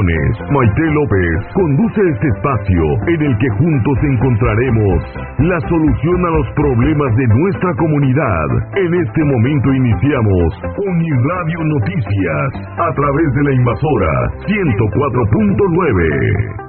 lunes, Maite López conduce este espacio en el que juntos encontraremos la solución a los problemas de nuestra comunidad. En este momento iniciamos Uniradio Noticias a través de la Invasora 104.9.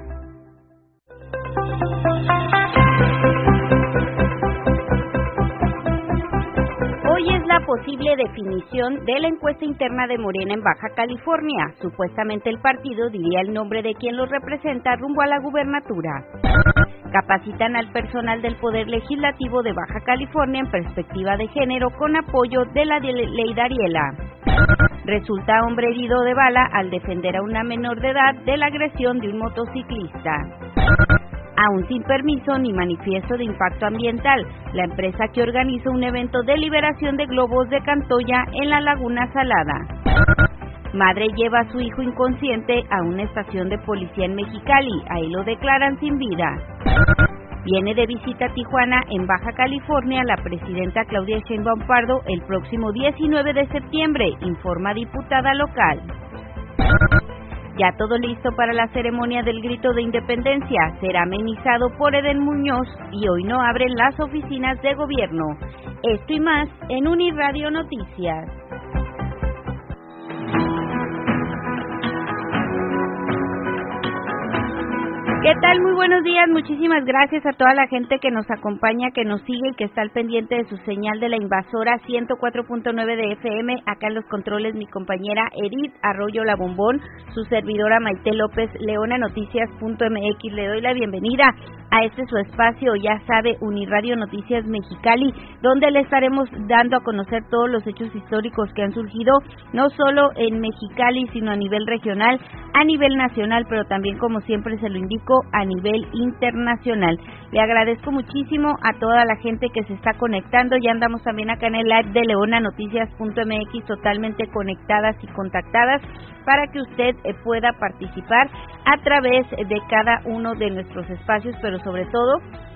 Posible definición de la encuesta interna de Morena en Baja California. Supuestamente el partido diría el nombre de quien lo representa rumbo a la gubernatura. Capacitan al personal del Poder Legislativo de Baja California en perspectiva de género con apoyo de la ley Dariela. Resulta hombre herido de bala al defender a una menor de edad de la agresión de un motociclista. Aún sin permiso ni manifiesto de impacto ambiental, la empresa que organiza un evento de liberación de globos de Cantoya en la Laguna Salada. Madre lleva a su hijo inconsciente a una estación de policía en Mexicali, ahí lo declaran sin vida. Viene de visita a Tijuana, en Baja California, la presidenta Claudia Sheinbaum Pardo el próximo 19 de septiembre, informa diputada local. Ya todo listo para la ceremonia del grito de independencia. Será amenizado por Eden Muñoz y hoy no abren las oficinas de gobierno. Esto y más en Uniradio Noticias. ¿Qué tal? Muy buenos días, muchísimas gracias a toda la gente que nos acompaña, que nos sigue y que está al pendiente de su señal de la Invasora 104.9 de FM. Acá en los controles mi compañera Edith Arroyo La Bombón, su servidora Maite López, leonanoticias.mx. Le doy la bienvenida a este su espacio, ya sabe, Uniradio Noticias Mexicali, donde le estaremos dando a conocer todos los hechos históricos que han surgido, no solo en Mexicali, sino a nivel regional, a nivel nacional, pero también, como siempre se lo indico, a nivel internacional. Le agradezco muchísimo a toda la gente que se está conectando. Ya andamos también acá en el live de leonanoticias.mx totalmente conectadas y contactadas para que usted pueda participar a través de cada uno de nuestros espacios, pero sobre todo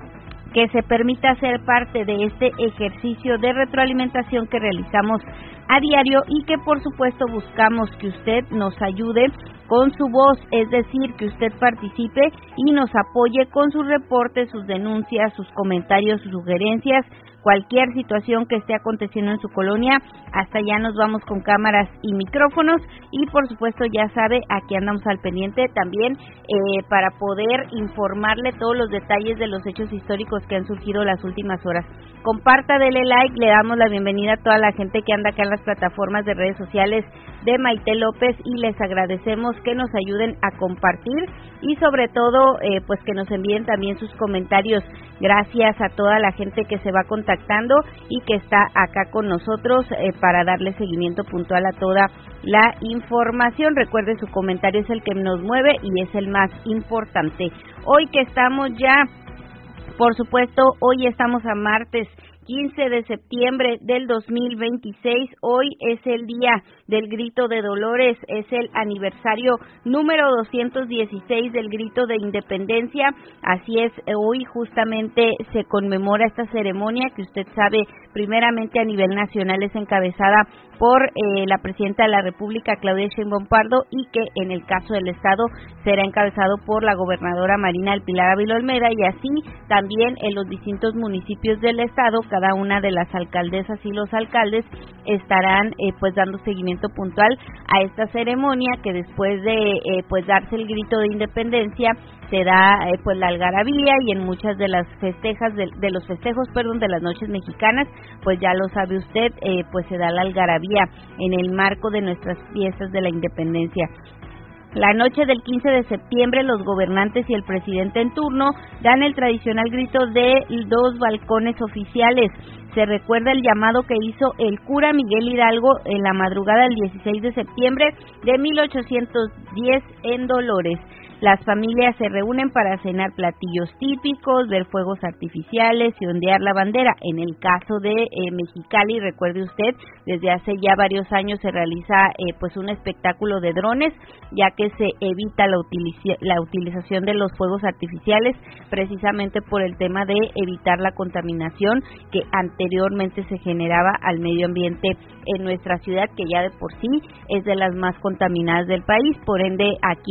que se permita ser parte de este ejercicio de retroalimentación que realizamos a diario y que por supuesto buscamos que usted nos ayude con su voz, es decir, que usted participe y nos apoye con sus reportes, sus denuncias, sus comentarios, sus sugerencias, cualquier situación que esté aconteciendo en su colonia. Hasta allá nos vamos con cámaras y micrófonos y por supuesto ya sabe, aquí andamos al pendiente también para poder informarle todos los detalles de los hechos históricos que han surgido las últimas horas. Comparta, dele like, le damos la bienvenida a toda la gente que anda acá en las plataformas de redes sociales de Maite López y les agradecemos que nos ayuden a compartir y sobre todo pues que nos envíen también sus comentarios. Gracias a toda la gente que se va contactando y que está acá con nosotros para darle seguimiento puntual a toda la información. Recuerde, su comentario es el que nos mueve y es el más importante. Hoy que estamos ya, por supuesto, hoy estamos a martes 15 de septiembre del 2026, hoy es el día del Grito de Dolores, es el aniversario número 216 del Grito de Independencia, así es, hoy justamente se conmemora esta ceremonia que usted sabe, primeramente a nivel nacional es encabezada por la Presidenta de la República, Claudia Sheinbaum Pardo, y que en el caso del Estado será encabezado por la gobernadora Marina del Pilar Ávila Olmeda, y así también en los distintos municipios del Estado, cada una de las alcaldesas y los alcaldes estarán pues dando seguimiento puntual a esta ceremonia que después de pues darse el grito de independencia se da pues la algarabía y en muchas de las festejas de los festejos de las noches mexicanas, pues ya lo sabe usted, pues se da la algarabía en el marco de nuestras fiestas de la independencia. La noche del 15 de septiembre, los gobernantes y el presidente en turno dan el tradicional grito de 2 balcones oficiales. Se recuerda el llamado que hizo el cura Miguel Hidalgo en la madrugada del 16 de septiembre de 1810 en Dolores. Las familias se reúnen para cenar platillos típicos, ver fuegos artificiales y ondear la bandera. En el caso de Mexicali, recuerde usted, desde hace ya varios años se realiza pues un espectáculo de drones, ya que se evita la utilización de los fuegos artificiales, precisamente por el tema de evitar la contaminación que anteriormente se generaba al medio ambiente en nuestra ciudad, que ya de por sí es de las más contaminadas del país. Por ende, aquí